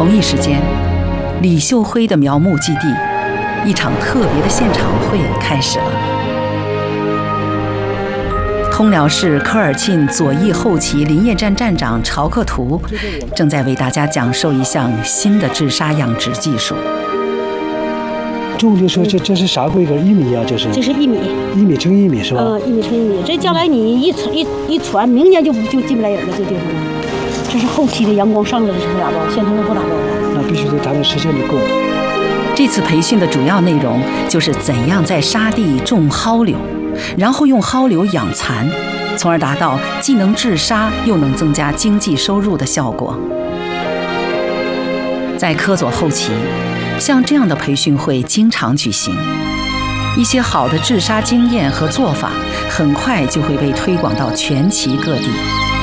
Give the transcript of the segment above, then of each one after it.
同一时间，李秀辉的苗木基地，一场特别的现场会开始了。通辽市科尔沁左翼后旗林业站站长曹克图正在为大家讲授一项新的治沙养殖技术。 种就说这是啥规格？1米啊，这是 1米 ，1米乘1米是吧 ？1米乘1米，这将来你一传，明年就进不来人了，这地方。这是后期的阳光上来的时候打包，现成的不打包的。 那必须得他们实现的够。 这次培训的主要内容就是怎样在沙地种蒿柳，然后用蒿柳养蚕，从而达到既能治沙又能增加经济收入的效果。在科佐后旗，像这样的培训会经常举行，一些好的治沙经验和做法很快就会被推广到全旗各地。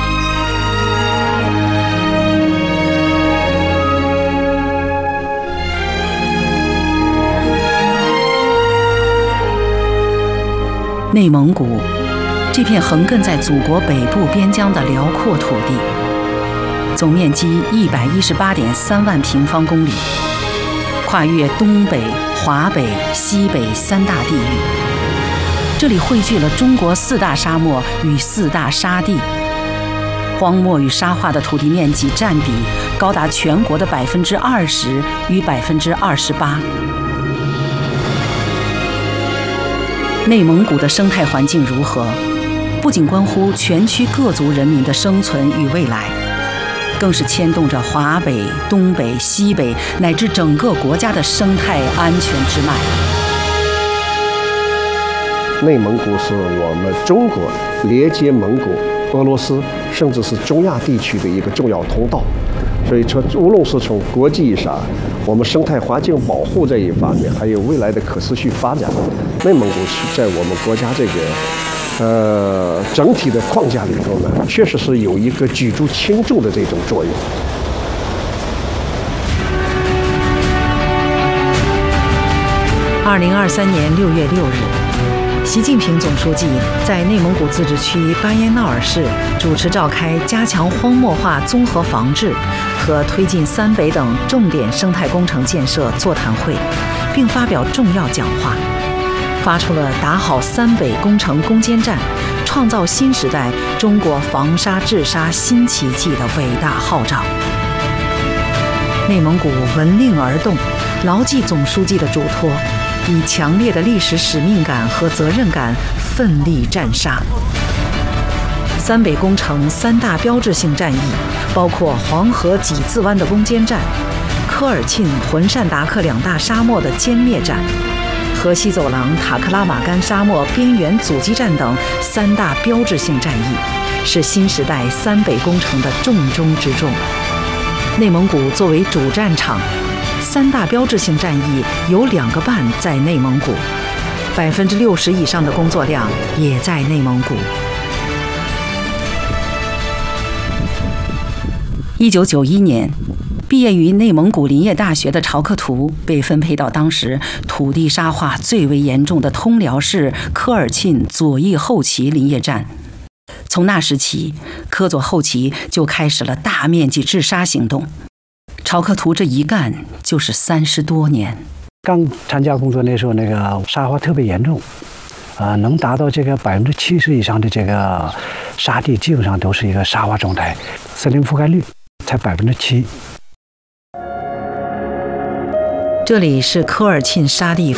内蒙古这片横亘在祖国北部边疆的辽阔土地，总面积118.3万平方公里，跨越东北、华北、西北3大地域。这里汇聚了中国4大沙漠与4大沙地，荒漠与沙化的土地面积占比高达全国的20%与28%。内蒙古的生态环境如何，不仅关乎全区各族人民的生存与未来，更是牵动着华北、东北、西北乃至整个国家的生态安全之脉。 内蒙古是我们中国连接蒙古、俄罗斯，甚至是中亚地区的一个重要通道。所以说，无论是从国际上，我们生态环境保护这一方面，还有未来的可持续发展，内蒙古在我们国家这个整体的框架里头呢，确实是有一个举足轻重的这种作用。 2023年6月6日，习近平总书记在内蒙古自治区巴彦淖尔市主持召开加强荒漠化综合防治和推进三北等重点生态工程建设座谈会，并发表重要讲话，发出了打好三北工程攻坚战，创造新时代中国防沙治沙新奇迹的伟大号召。内蒙古闻令而动，牢记总书记的嘱托，以强烈的历史使命感和责任感奋力战沙。三北工程3大标志性战役包括黄河几字湾的攻坚战、科尔沁、浑善达克2大沙漠的歼灭战、河西走廊塔克拉玛干沙漠边缘阻击战等3大标志性战役，是新时代三北工程的重中之重。内蒙古作为主战场，3大标志性战役有2个半在内蒙古，60%以上的工作量也在内蒙古。1991年，毕业于内蒙古林业大学的曹克图被分配到当时土地沙化最为严重的通辽市科尔沁左翼后旗林业站。从那时起，科佐后旗就开始了大面积治沙行动。曹克图这一干就是30多年。 刚参加工作那时候，那个沙化特别严重，能达到这个70%以上的这个沙地基本上都是一个沙化状态，森林覆盖率才7%。 这里是科尔沁沙地